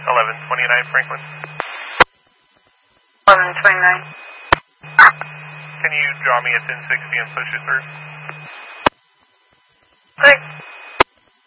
1129 Franklin. 1129. Can you draw me a 1060 and push it through? Okay.